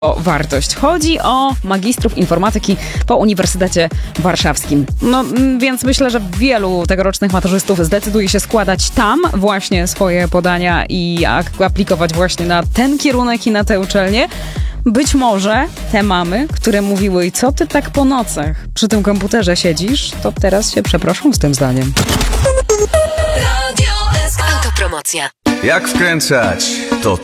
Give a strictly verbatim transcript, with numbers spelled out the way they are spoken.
o wartość. Chodzi o magistrów informatyki po Uniwersytecie Warszawskim. No więc myślę, że wielu tegorocznych maturzystów zdecyduje się składać tam właśnie swoje podania i aplikować właśnie na ten kierunek i na tę uczelnię. Być może te mamy, które mówiły, i co ty tak po nocach przy tym komputerze siedzisz, to teraz się przeproszą z tym zdaniem. Autopromocja. Jak wkręcać? To